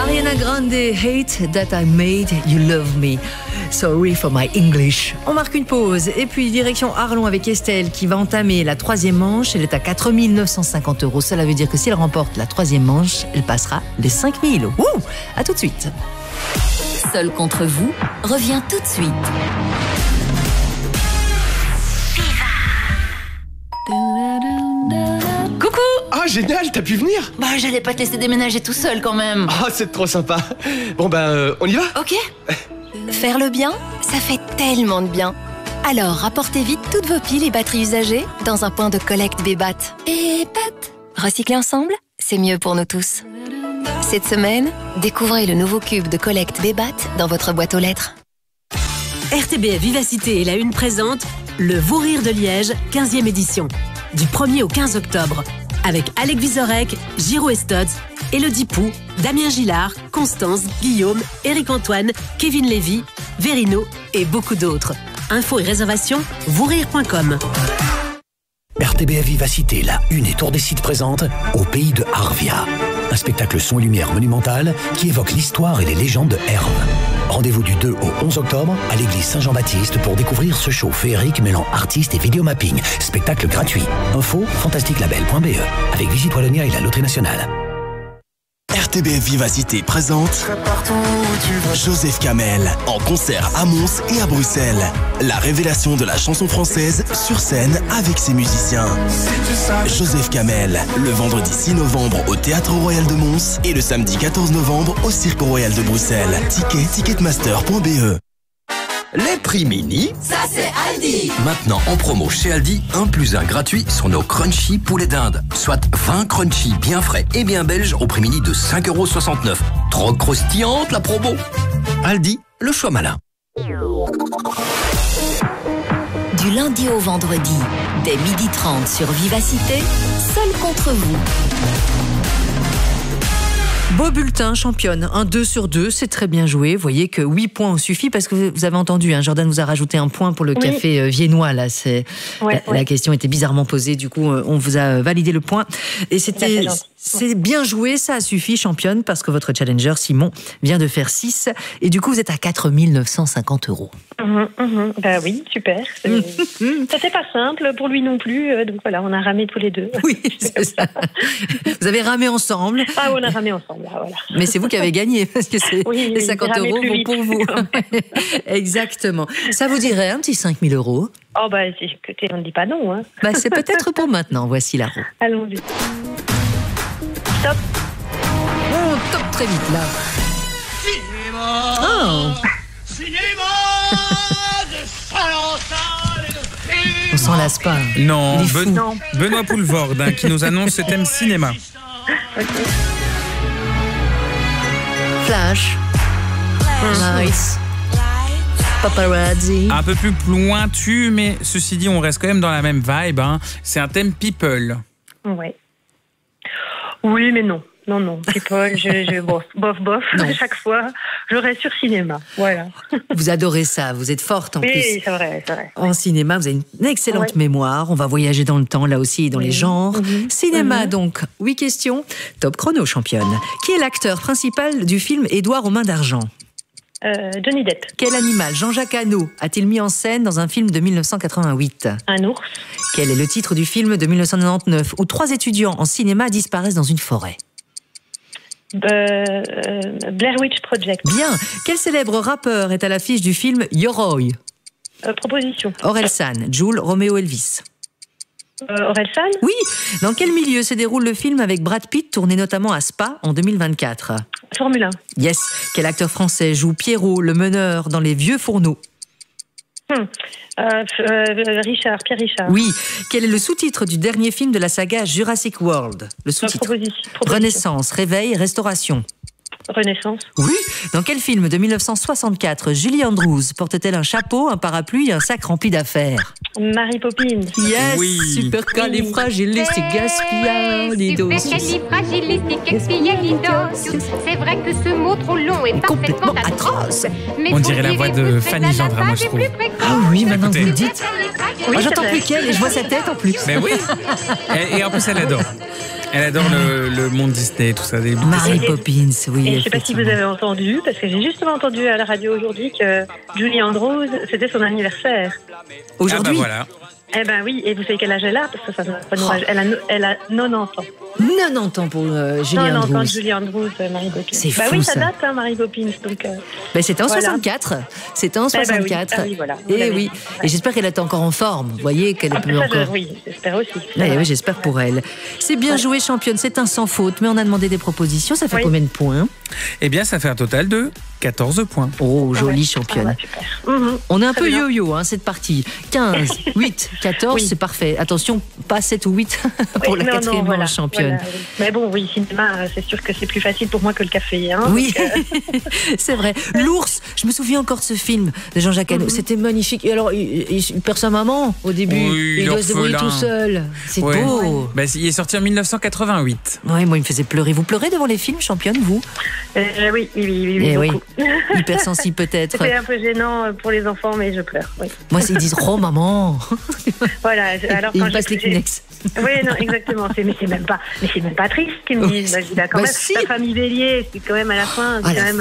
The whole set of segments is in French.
Ariana Grande, Hate That I Made You Love Me. Sorry for my English. On marque une pause et puis direction Arlon avec Estelle qui va entamer la troisième manche. Elle est à 4 950 €. Cela veut dire que si elle remporte la troisième manche, elle passera les 5 000. Ouh, à tout de suite. Seul contre vous revient tout de suite. Coucou! Ah, génial, t'as pu venir? Bah, j'allais pas te laisser déménager tout seul quand même. Ah, c'est trop sympa. Bon, on y va? Ok. Faire le bien, ça fait tellement de bien. Alors, rapportez vite toutes vos piles et batteries usagées dans un point de collecte Bébat. Bébat. Recycler ensemble, c'est mieux pour nous tous. Cette semaine, découvrez le nouveau cube de collecte Bébat dans votre boîte aux lettres. RTBF Vivacité et la Une présente le Vous Rire de Liège, 15e édition. Du 1er au 15 octobre. Avec Alec Vizorek, Giro Estodz, Élodie Pou, Damien Gillard, Constance, Guillaume, Éric-Antoine, Kevin Lévy, Verino et beaucoup d'autres. Infos et réservations, vousrire.com. RTBF Vivacité, la Une et Tour des Sites présente Au pays de Arvia. Un spectacle son et lumière monumental qui évoque l'histoire et les légendes de Herve. Rendez-vous du 2 au 11 octobre à l'église Saint-Jean-Baptiste pour découvrir ce show féerique mêlant artistes et vidéomapping. Spectacle gratuit. Info fantasticlabel.be avec Visite Wallonia et la Loterie Nationale. RTBF Vivacité présente Joseph Kamel en concert à Mons et à Bruxelles. La révélation de la chanson française sur scène avec ses musiciens. Joseph Kamel, le vendredi 6 novembre au Théâtre Royal de Mons et le samedi 14 novembre au Cirque Royal de Bruxelles. Ticketmaster.be. Les prix mini, Ça, c'est Aldi. maintenant en promo chez Aldi, 1 + 1 gratuit sur nos crunchy poulets d'Inde. Soit 20 crunchy bien frais et bien belges au prix mini de 5,69 €. Trop croustillante la promo. Aldi, le choix malin. Du lundi au vendredi, dès 12h30 sur Vivacité, Seul contre vous. Beau bulletin, championne. Un 2 sur 2, c'est très bien joué. Vous voyez que 8 points ont suffi parce que vous avez entendu, hein, Jordan vous a rajouté un point pour le café viennois. Là, la question était bizarrement posée. Du coup, on vous a validé le point. Et c'est bien joué, ça a suffi, championne, parce que votre challenger, Simon, vient de faire 6. Et du coup, vous êtes à 4 950 €. Bah oui, super. C'était pas simple pour lui non plus. Donc voilà, on a ramé tous les deux. Oui, c'est ça. Vous avez ramé ensemble. Ah, on a ramé ensemble. Voilà. Mais c'est vous qui avez gagné, parce que les 50 € vont pour vous. Exactement. Ça vous dirait un petit 5 000 €? Oh, bah, écoutez, on ne dit pas non. Hein. Bah, c'est peut-être pour maintenant. Voici la roue. Allons-y. Stop. On top très vite, là. Oh. On s'en lasse pas. Non, Benoît Poulvorde qui nous annonce ce thème cinéma. Okay. Flash. Nice. Paparazzi. Un peu plus pointu, mais ceci dit, on reste quand même dans la même vibe. Hein. C'est un thème people. Ouais. Oui, mais non. Non. People, bof. À chaque fois, je reste sur cinéma. Voilà. Vous adorez ça. Vous êtes forte en plus. Oui, c'est vrai. En cinéma, vous avez une excellente mémoire. On va voyager dans le temps, là aussi, et dans les genres. Cinéma, donc. 8 questions. Top chrono, championne. Qui est l'acteur principal du film Édouard aux mains d'argent? Johnny Depp. Quel animal Jean-Jacques Hano a-t-il mis en scène dans un film de 1988? Un ours. Quel est le titre du film de 1999 où 3 étudiants en cinéma disparaissent dans une forêt? Blair Witch Project. Bien. Quel célèbre rappeur est à l'affiche du film Yoroi? Proposition. Orelsan, Jul, Roméo Elvis. Orelsan? Oui. Dans quel milieu se déroule le film avec Brad Pitt, tourné notamment à Spa en 2024? Formule 1. Yes. Quel acteur français joue Pierrot, le meneur dans Les Vieux Fourneaux? Pierre Richard. Oui. Quel est le sous-titre du dernier film de la saga Jurassic World? Le sous-titre. Proposition. Renaissance, réveil, restauration. Renaissance. Oui. Dans quel film de 1964 Julie Andrews porte-t-elle un chapeau, un parapluie et un sac rempli d'affaires? Mary Poppins. Yes. Supercalifragilisticexpialidocious. Supercalifragilisticexpialidocious. C'est vrai que ce mot trop long est parfaitement atroce. On dirait la voix de Fanny Gendrin, moi je trouve. Ah oui, maintenant que vous le Écoutez. dites. Moi, j'entends plus qu'elle et je vois sa tête en plus. Mais oui. Et en plus, elle adore. Elle adore le monde Disney, tout ça. Mary Poppins, oui. Et je ne sais pas si vous avez entendu, parce que j'ai justement entendu à la radio aujourd'hui que Julie Andrews, c'était son anniversaire. Aujourd'hui. Voilà. Eh ben oui, et vous savez quel âge elle a? Parce que ça n'a pas nous âge. Elle a 90 ans. 90 ans pour Julie Andrews. 90 ans, Julie Andrews, Mary Poppins. C'est fou, oui, ça date, hein, Mary Poppins. Donc, c'était en 64. C'était en 64. Oui. Voilà. Et oui. Et j'espère qu'elle est encore en forme. Vous voyez qu'elle peut encore. Oui, j'espère aussi. Oui, j'espère pour elle. C'est bien joué, championne. C'est un sans faute, mais on a demandé des propositions. Ça fait combien de points? Eh bien, ça fait un total de 14 points. Oh, jolie championne. On est un peu yo-yo, cette partie. 15, 8, 14, c'est parfait. Attention, pas 7 ou 8 pour la quatrième manche, championne. Voilà. Mais bon, oui, cinéma, c'est sûr que c'est plus facile pour moi que le café. Oui, c'est vrai. L'ours, je me souviens encore de ce film de Jean-Jacques Hano. C'était magnifique. Et alors, il perd sa maman au début. Oui, il doit se débrouiller tout seul. C'est beau. Il est sorti en 1988. Oui, moi, il me faisait pleurer. Vous pleurez devant les films, championne, vous? Oui, beaucoup. Hypersensible peut-être. C'était un peu gênant pour les enfants, mais je pleure. Oui. Moi, ils disent « Oh, maman !» Voilà. Alors, ils passent les Kleenex. Oui, non, exactement. Mais c'est même pas triste qu'ils me disent. Je dis, quand même, si. La famille Bélier, c'est quand même à la fin.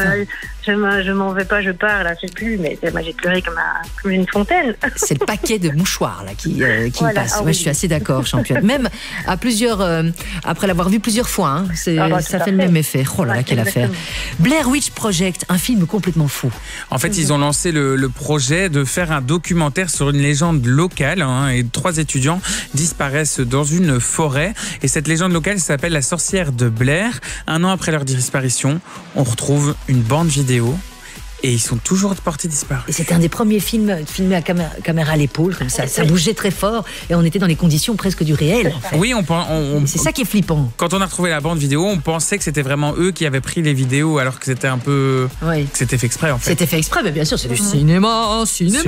Je m'en vais pas, je pars, là, je sais plus. Mais moi, j'ai pleuré comme une fontaine. C'est le paquet de mouchoirs là qui passe. Moi, je suis assez d'accord, championne. Même à plusieurs, après l'avoir vu plusieurs fois, ça fait le même effet. Oh là là, quelle affaire. Blair Witch Project, un film complètement fou. En fait, ils ont lancé le projet de faire un documentaire sur une légende locale, et 3 étudiants disparaissent dans une forêt. Et cette légende locale s'appelle la sorcière de Blair. 1 an après leur disparition, on retrouve une bande vidéo. Et ils sont toujours portés disparus. Et c'était un des premiers films filmés à caméra à l'épaule, comme ça. Ça bougeait très fort et on était dans les conditions presque du réel. En fait. Oui, c'est ça qui est flippant. Quand on a retrouvé la bande vidéo, on pensait que c'était vraiment eux qui avaient pris les vidéos, alors que c'était un peu. Que c'était fait exprès, en fait. C'était fait exprès, mais bien sûr, c'est du cinéma.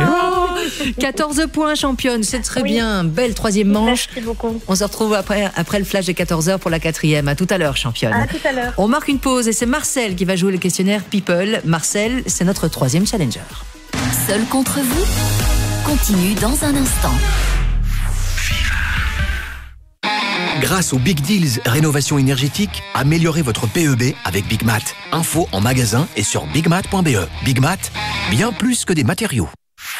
14 points, championne, c'est très bien. Belle 3e manche. Merci beaucoup. On se retrouve après le flash de 14h pour la 4e. À tout à l'heure, championne. À tout à l'heure. On marque une pause et c'est Marcel qui va jouer le questionnaire People. Marcel, c'est notre 3e challenger. Seul contre vous continue dans un instant. Grâce aux Big Deals Rénovation énergétique, améliorez votre PEB avec Big Mat. Info en magasin et sur bigmat.be. Big Mat, bien plus que des matériaux.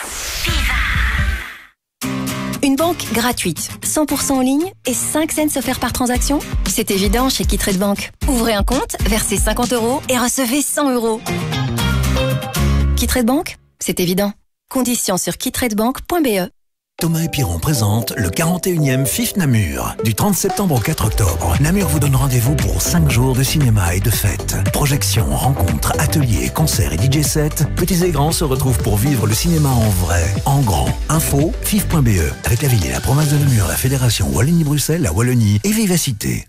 Une banque gratuite, 100% en ligne et 5 cents offerts par transaction? C'est évident chez Kittrade Bank. Ouvrez un compte, versez 50 € et recevez 100 €. Kittrade Bank, c'est évident. Conditions sur kittradebank.be. Thomas et Piron présente le 41e FIF Namur. Du 30 septembre au 4 octobre, Namur vous donne rendez-vous pour 5 jours de cinéma et de fêtes. Projections, rencontres, ateliers, concerts et DJ sets, petits et grands se retrouvent pour vivre le cinéma en vrai, en grand. Info, fif.be, avec la ville et la province de Namur, la fédération Wallonie-Bruxelles, la Wallonie et Vivacité.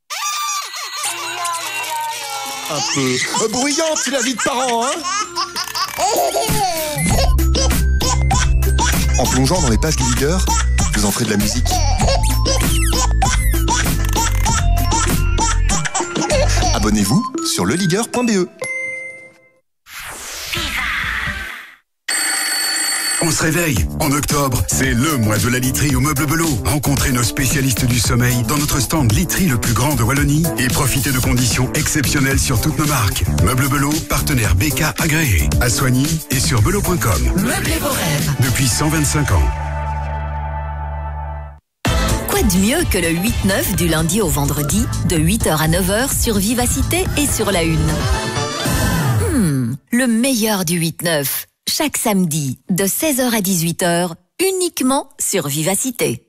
Un peu bruyante, la vie de parents, hein? En plongeant dans les pages du leader, vous entrez de la musique. Abonnez-vous sur leleader.be. On se réveille. En octobre, c'est le mois de la literie au Meuble Belot. Rencontrez nos spécialistes du sommeil dans notre stand literie le plus grand de Wallonie et profitez de conditions exceptionnelles sur toutes nos marques. Meuble Belot, partenaire BK agréé. À Soigny et sur belot.com. Meublez vos rêves. Depuis 125 ans. Quoi de mieux que le 8-9 du lundi au vendredi, de 8h à 9h sur Vivacité et sur la Une. Le meilleur du 8-9. Chaque samedi, de 16h à 18h, uniquement sur Vivacité.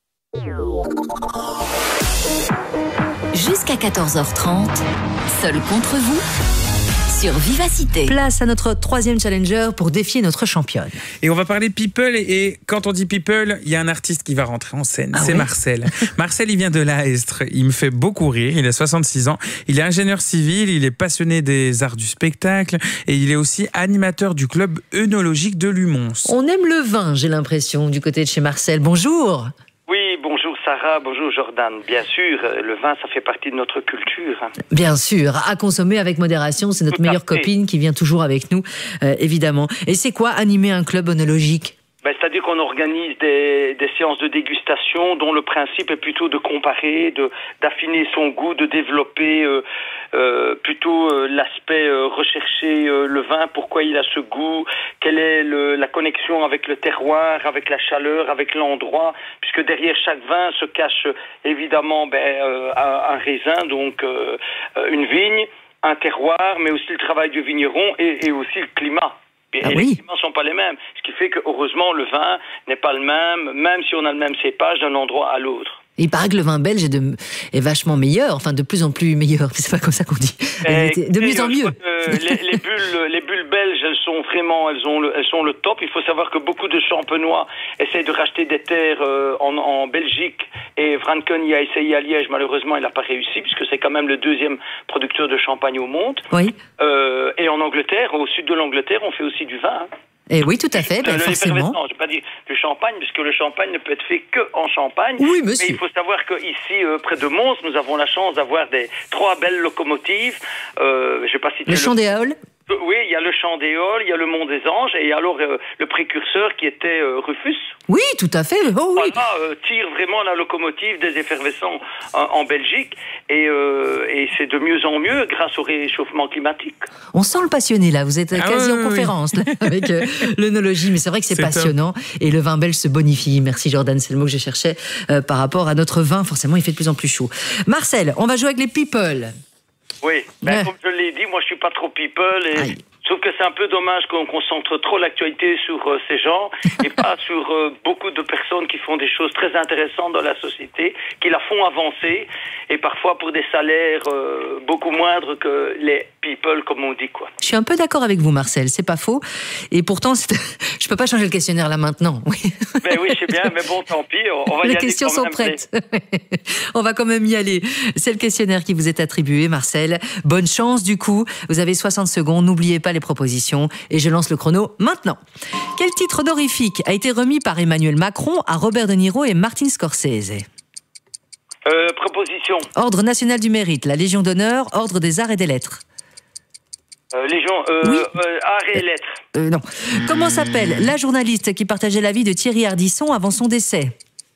Jusqu'à 14h30, seul contre vous, sur Vivacité. Place à notre 3e challenger pour défier notre championne. Et on va parler people, et quand on dit people, il y a un artiste qui va rentrer en scène, c'est Marcel. Marcel, il vient de l'Aestre, il me fait beaucoup rire, il a 66 ans, il est ingénieur civil, il est passionné des arts du spectacle et il est aussi animateur du club œnologique de Lumons. On aime le vin, j'ai l'impression, du côté de chez Marcel. Bonjour. Oui, bonjour Sarah, bonjour Jordan. Bien sûr, le vin, ça fait partie de notre culture. Bien sûr, à consommer avec modération, c'est notre meilleure copine qui vient toujours avec nous, évidemment. Et c'est quoi animer un club œnologique ? C'est c'est-à-dire qu'on organise des séances de dégustation dont le principe est plutôt de comparer, d'affiner son goût, de développer plutôt l'aspect rechercher le vin, pourquoi il a ce goût, quelle est la connexion avec le terroir, avec la chaleur, avec l'endroit, puisque derrière chaque vin se cache évidemment un raisin, donc une vigne, un terroir, mais aussi le travail du vigneron et aussi le climat. Et les climats ne sont pas les mêmes, ce qui fait que heureusement le vin n'est pas le même si on a le même cépage d'un endroit à l'autre. Il paraît que le vin belge est vachement meilleur, enfin de plus en plus meilleur, c'est pas comme ça qu'on dit. De mieux en mieux. Les bulles belges, elles sont le top. Il faut savoir que beaucoup de champenois essayent de racheter des terres en Belgique, et Vranken y a essayé à Liège, malheureusement il n'a pas réussi, puisque c'est quand même le 2e producteur de champagne au monde. Oui. Et en Angleterre, au sud de l'Angleterre, on fait aussi du vin. Et oui, tout à fait, forcément. Je ne vais pas dire du champagne, puisque le champagne ne peut être fait qu'en Champagne. Oui, mais il faut savoir qu'ici, près de Mons, nous avons la chance d'avoir 3 belles locomotives. Je sais pas si le Champ des Halles. Oui, il y a le Champ des Halles, il y a le Mont des Anges, et alors le précurseur qui était Rufus. Oui, tout à fait. Oh, oui. Tire vraiment la locomotive des effervescents en Belgique, et c'est de mieux en mieux grâce au réchauffement climatique. On sent le passionné là, vous êtes quasi en conférence là, avec l'œnologie, mais c'est vrai que c'est passionnant, et le vin belge se bonifie. Merci Jordan, c'est le mot que je cherchais par rapport à notre vin, forcément il fait de plus en plus chaud. Marcel, on va jouer avec les people. Oui, comme je l'ai dit, moi je suis pas trop people, et je trouve que c'est un peu dommage qu'on concentre trop l'actualité sur ces gens et pas sur beaucoup de personnes qui font des choses très intéressantes dans la société, qui la font avancer, et parfois pour des salaires beaucoup moindres que les people, comme on dit, quoi. Je suis un peu d'accord avec vous, Marcel, c'est pas faux. Et pourtant, je peux pas changer le questionnaire là maintenant. Oui, oui, je sais bien, mais bon, tant pis, on va y aller. Les questions sont prêtes. On va quand même y aller. C'est le questionnaire qui vous est attribué, Marcel. Bonne chance, du coup. Vous avez 60 secondes. N'oubliez pas les propositions. Et je lance le chrono maintenant. Quel titre honorifique a été remis par Emmanuel Macron à Robert De Niro et Martin Scorsese? Proposition. Ordre national du mérite, la Légion d'honneur, Ordre des arts et des lettres. Arts et lettres. Non. Comment s'appelle la journaliste qui partageait la vie de Thierry Ardisson avant son décès?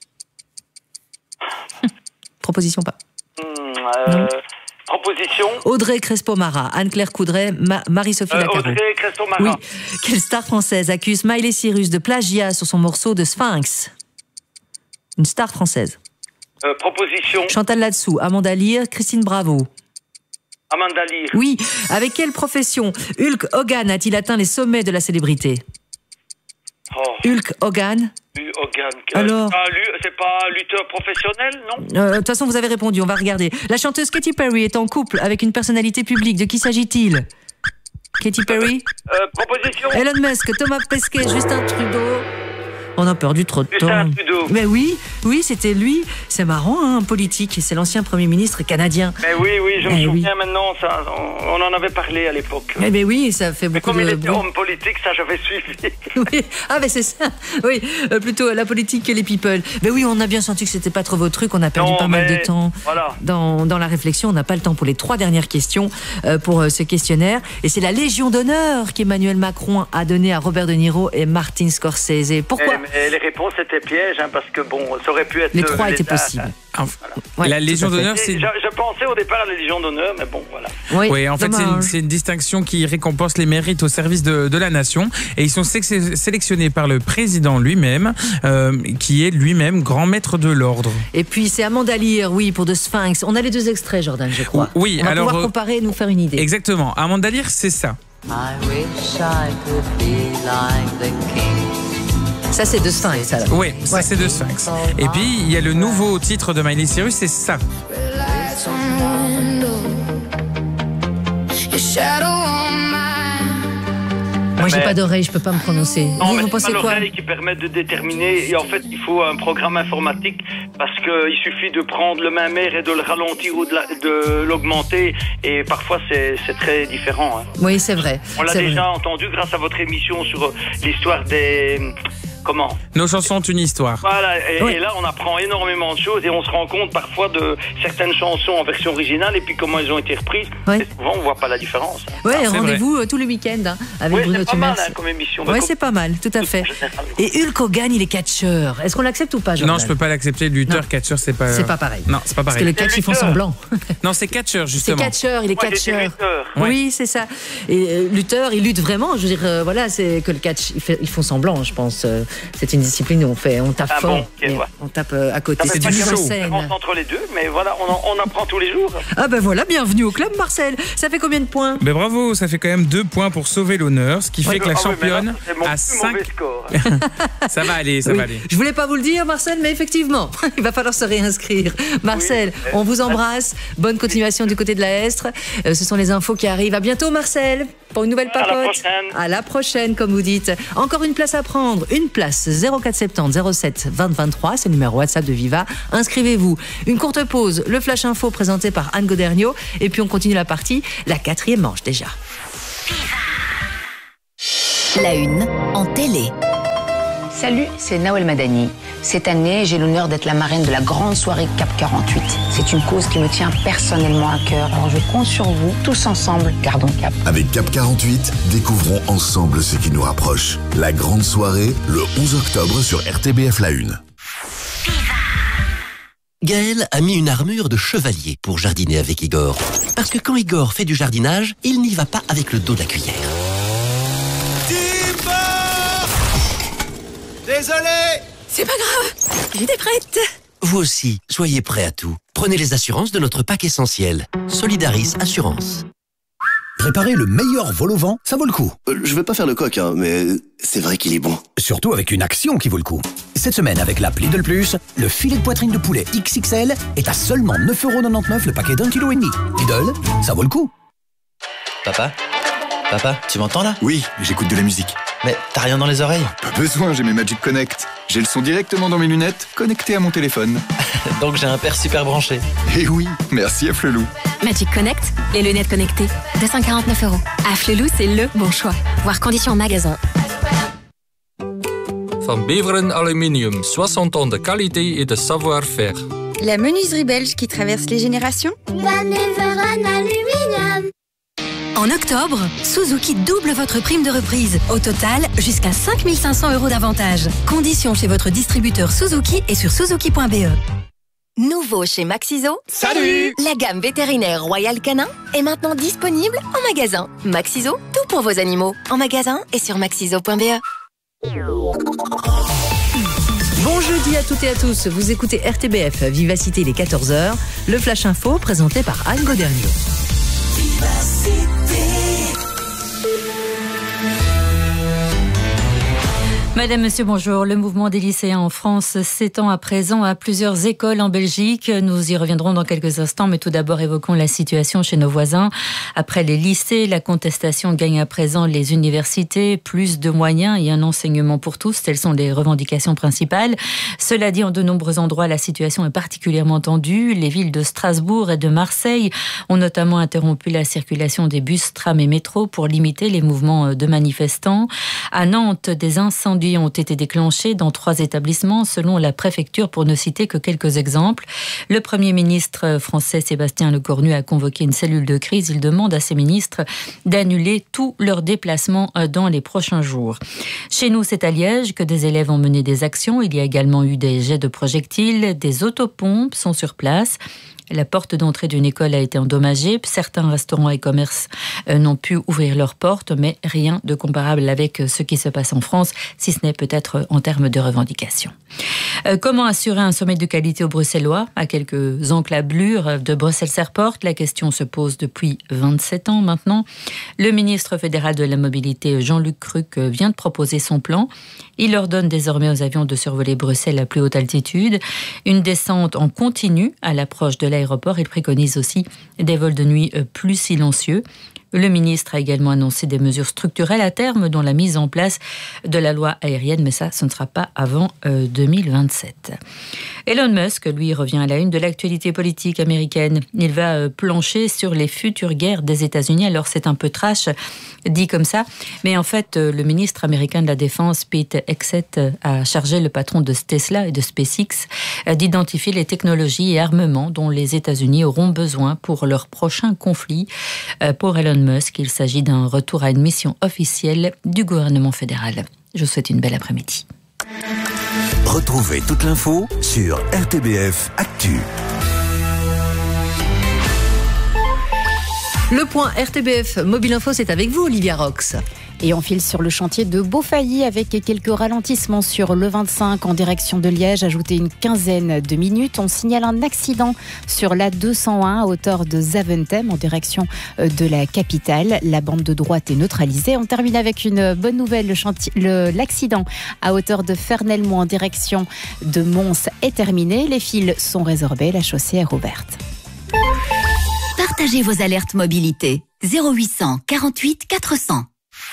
Proposition pas. Proposition. Audrey Crespo-Mara, Anne-Claire Coudray, Marie-Sophie Lacaro. Audrey Crespo-Mara. Oui. Quelle star française accuse Miley Cyrus de plagiat sur son morceau de Sphinx? Une star française. Proposition. Chantal Latsou, Amanda Lear, Christine Bravo. Amanda Lear. Oui. Avec quelle profession Hulk Hogan a-t-il atteint les sommets de la célébrité? Hulk Hogan. Alors, c'est pas lutteur professionnel, non? De toute façon, vous avez répondu, on va regarder. La chanteuse Katy Perry est en couple avec une personnalité publique. De qui s'agit-il? Katy Perry. Proposition. Elon Musk, Thomas Pesquet, Justin Trudeau. On a perdu trop de temps. Mais oui, c'était lui. C'est marrant, hein, politique. C'est l'ancien Premier ministre canadien. Mais oui, je me souviens maintenant. Ça, on en avait parlé à l'époque. Eh bien oui, ça fait beaucoup de... Comme il était homme politique, ça j'avais suivi. Oui, mais c'est ça. Oui, plutôt la politique que les people. Mais oui, on a bien senti que c'était pas trop votre truc. On a perdu pas mal de temps dans la réflexion. On n'a pas le temps pour les 3 dernières questions pour ce questionnaire. Et c'est la Légion d'honneur qu'Emmanuel Macron a donnée à Robert De Niro et Martin Scorsese. Pourquoi? Les réponses étaient pièges, hein, parce que ça aurait pu être... Les 3 étaient possibles. La Légion d'honneur, c'est... Je pensais au départ à la Légion d'honneur, mais bon, voilà. Oui, en fait, c'est une distinction qui récompense les mérites au service de la nation. Et ils sont sélectionnés par le président lui-même, qui est lui-même grand maître de l'ordre. Et puis, c'est Amanda Lear, pour The Sphinx. On a les 2 extraits, Jordan, je crois. Oui, on va pouvoir comparer et nous faire une idée. Exactement. Amanda Lear, c'est ça. I wish I could be like the king. Ça, c'est The Sphinx, alors. Oui, ça, c'est The Sphinx. Et puis, il y a le nouveau titre de Miley Cyrus, c'est ça. Moi, j'ai pas d'oreille, je peux pas me prononcer. Non, mais vous pensez pas quoi? l'oreille qui permet de déterminer. Et en fait, il faut un programme informatique parce qu'il suffit de prendre le même air et de le ralentir ou de l'augmenter. Et parfois, c'est très différent. Hein. Oui, c'est vrai. On l'a déjà entendu grâce à votre émission sur l'histoire des Comment ? Nos chansons ont une histoire. Voilà, et là on apprend énormément de choses et on se rend compte parfois de certaines chansons en version originale et puis comment elles ont été reprises. Et souvent on voit pas la différence. Oui, rendez-vous tous les week-ends avec Bruno c'est pas mal Tumers. comme émission. Oui, c'est pas mal, tout à fait. Et Hulk Hogan, il est catcheur. Est-ce qu'on l'accepte ou pas, Jordan ? Non, je peux pas l'accepter. Lutteur, catcheur, c'est pas... C'est pas pareil. Non, c'est pas pareil. Parce que les catch, ils font semblant. Non, c'est catcheur, justement. C'est catcheur, il est catcheur. Oui, c'est ça. Et lutteur, il lutte vraiment. Je veux dire, voilà, c'est que le catch, ils font semblant, je pense. C'est une discipline où on tape fort. On tape à côté. C'est du show. Entre les deux, mais voilà, on apprend tous les jours. Ah ben voilà, bienvenue au club, Marcel. Ça fait combien de points ? Ben bravo, ça fait quand même 2 points pour sauver l'honneur, ce qui fait que la championne a 5. Ça va aller, ça va aller. Je voulais pas vous le dire, Marcel, mais effectivement, il va falloir se réinscrire. Marcel, on vous embrasse. Bonne continuation du côté de la Estre. Ce sont les infos qui arrivent. À bientôt, Marcel, pour une nouvelle papote. À la prochaine, comme vous dites. Encore une place à prendre. Une place 0470 07 20 23. C'est le numéro WhatsApp de Viva. Inscrivez-vous. Une courte pause. Le Flash Info présenté par Anne Godergno. Et puis on continue la partie. La 4e manche déjà. La une en télé. Salut, c'est Nawel Madani. Cette année, j'ai l'honneur d'être la marraine de la grande soirée CAP 48. C'est une cause qui me tient personnellement à cœur. Alors je compte sur vous, tous ensemble, gardons cap. Avec CAP 48, découvrons ensemble ce qui nous rapproche. La grande soirée, le 11 octobre sur RTBF La Une. Gaël a mis une armure de chevalier pour jardiner avec Igor. Parce que quand Igor fait du jardinage, il n'y va pas avec le dos de la cuillère. Désolé! C'est pas grave, j'étais prête. Vous aussi, soyez prêts à tout. Prenez les assurances de notre pack essentiel. Solidaris Assurance. Préparer le meilleur vol au vent, ça vaut le coup. Je veux pas faire le coq, hein, mais c'est vrai qu'il est bon. Surtout avec une action qui vaut le coup. Cette semaine, avec l'app Lidl Plus, le filet de poitrine de poulet XXL est à seulement 9,99€ le paquet d'1,5 kg. Lidl, ça vaut le coup. Papa, tu m'entends là? Oui, j'écoute de la musique. Mais t'as rien dans les oreilles? Pas besoin, j'ai mes Magic Connect. J'ai le son directement dans mes lunettes, connecté à mon téléphone. Donc j'ai un père super branché. Eh oui, merci à Flelou. Magic Connect, les lunettes connectées. 249€. À Flelou, c'est le bon choix. Voir conditions en magasin. Van Beveren Aluminium, 60 ans de qualité et de savoir-faire. La menuiserie belge qui traverse les générations. Van Beveren Aluminium. En octobre, Suzuki double votre prime de reprise. Au total, jusqu'à 5 500€ d'avantage. Conditions chez votre distributeur Suzuki et sur suzuki.be. Nouveau chez Maxiso. Salut! La gamme vétérinaire Royal Canin est maintenant disponible en magasin. Maxiso, tout pour vos animaux. En magasin et sur maxiso.be. Bon jeudi à toutes et à tous. Vous écoutez RTBF Vivacité, les 14h. Le Flash Info présenté par Anne Godergno. Madame, monsieur, bonjour. Le mouvement des lycéens en France s'étend à présent à plusieurs écoles en Belgique. Nous y reviendrons dans quelques instants, mais tout d'abord évoquons la situation chez nos voisins. Après les lycées, la contestation gagne à présent les universités. Plus de moyens et un enseignement pour tous, telles sont les revendications principales. Cela dit, en de nombreux endroits, la situation est particulièrement tendue. Les villes de Strasbourg et de Marseille ont notamment interrompu la circulation des bus, trams et métros pour limiter les mouvements de manifestants. À Nantes, des incendies ont été déclenchés dans 3 établissements selon la préfecture, pour ne citer que quelques exemples. Le Premier ministre français Sébastien Lecornu a convoqué une cellule de crise. Il demande à ses ministres d'annuler tous leurs déplacements dans les prochains jours. Chez nous, c'est à Liège que des élèves ont mené des actions. Il y a également eu des jets de projectiles, des autopompes sont sur place. La porte d'entrée d'une école a été endommagée. Certains restaurants et commerces n'ont pu ouvrir leurs portes, mais rien de comparable avec ce qui se passe en France, si ce n'est peut-être en termes de revendications. Comment assurer un sommet de qualité aux Bruxellois? À quelques encablures de Bruxelles Airport, la question se pose depuis 27 ans maintenant. Le ministre fédéral de la mobilité, Jean-Luc Cruc, vient de proposer son plan. Il ordonne désormais aux avions de survoler Bruxelles à plus haute altitude. Une descente en continu à l'approche de l'aéroport. Il préconise aussi des vols de nuit plus silencieux. Le ministre a également annoncé des mesures structurelles à terme, dont la mise en place de la loi aérienne, mais ça, ce ne sera pas avant 2027. Elon Musk, lui, revient à la une de l'actualité politique américaine. Il va plancher sur les futures guerres des États-Unis. Alors, c'est un peu trash, dit comme ça, mais en fait, le ministre américain de la Défense, Pete Hegseth, a chargé le patron de Tesla et de SpaceX d'identifier les technologies et armements dont les États-Unis auront besoin pour leur prochain conflit. Pour Elon Musk, il s'agit d'un retour à une mission officielle du gouvernement fédéral. Je vous souhaite une belle après-midi. Retrouvez toute l'info sur RTBF Actu. Le point RTBF Mobile Info, c'est avec vous, Olivia Rox. Et on file sur le chantier de Beaufailly avec quelques ralentissements sur le 25 en direction de Liège, ajouté une quinzaine de minutes. On signale un accident sur la 201 à hauteur de Zaventem en direction de la capitale. La bande de droite est neutralisée. On termine avec une bonne nouvelle. L'accident à hauteur de Fernelmont en direction de Mons est terminé. Les fils sont résorbés. La chaussée est rouverte. Partagez vos alertes mobilité. 0800 48 400.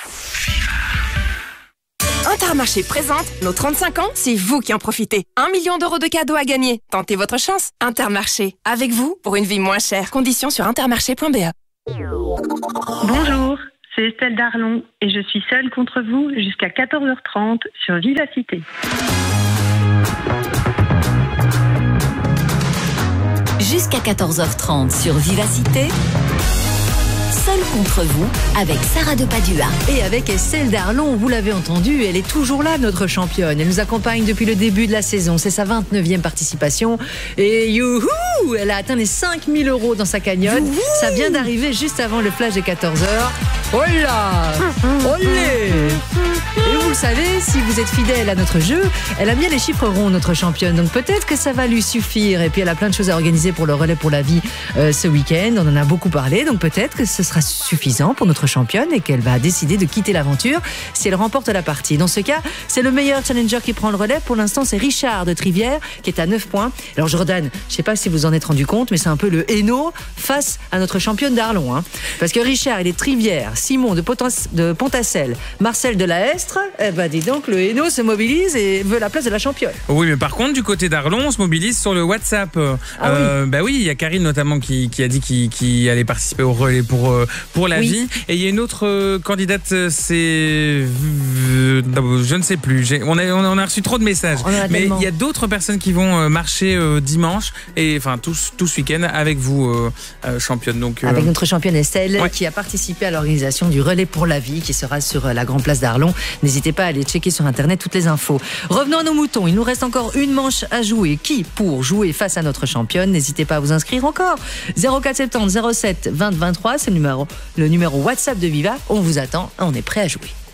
Intermarché présente nos 35 ans, c'est vous qui en profitez. 1 million d'euros de cadeaux à gagner. Tentez votre chance. Intermarché, avec vous pour une vie moins chère. Conditions sur intermarché.be. Bonjour, c'est Estelle Darlon et je suis seule contre vous jusqu'à 14h30 sur Vivacité. Jusqu'à 14h30 sur Vivacité. Seule contre vous, avec Sarah de Padua. Et avec Estelle Darlon, vous l'avez entendu, elle est toujours là, notre championne. Elle nous accompagne depuis le début de la saison. C'est sa 29e participation. Et youhou, elle a atteint les 5 000 € dans sa cagnotte. Youhou. Ça vient d'arriver juste avant le flash des 14h. Oh là, olé. Et vous le savez, si vous êtes fidèle à notre jeu, elle aime bien les chiffres ronds, notre championne. Donc peut-être que ça va lui suffire. Et puis elle a plein de choses à organiser pour le relais pour la vie ce week-end. On en a beaucoup parlé. Donc peut-être que ce sera suffisant pour notre championne et qu'elle va décider de quitter l'aventure si elle remporte la partie. Dans ce cas, c'est le meilleur challenger qui prend le relais. Pour l'instant, c'est Richard de Trivière qui est à 9 points. Alors Jordan, je ne sais pas si vous en êtes rendu compte, mais c'est un peu le Hainaut face à notre championne d'Arlon. Hein. Parce que Richard, il est Trivière, Simon de Pontacelle, Marcel de la Hestre. Eh ben dis donc, le Hainaut se mobilise et veut la place de la championne. Oui, mais par contre, du côté d'Arlon, on se mobilise sur le WhatsApp. Oui. Bah oui, il y a Karine notamment qui a dit qu'il allait participer au relais pour la vie. Et il y a une autre candidate, c'est... je ne sais plus. On a reçu trop de messages. Mais il y a d'autres personnes qui vont marcher dimanche, et enfin tout ce week-end avec vous, championne. Donc, avec notre championne Estelle, qui a participé à l'organisation du relais pour la vie, qui sera sur la Grande Place d'Arlon. N'hésitez pas à aller checker sur Internet toutes les infos. Revenons à nos moutons. Il nous reste encore une manche à jouer. Qui pour jouer face à notre championne? N'hésitez pas à vous inscrire encore. 0470 07 20 23, c'est le numéro WhatsApp de Viva. On vous attend, on est prêt à jouer.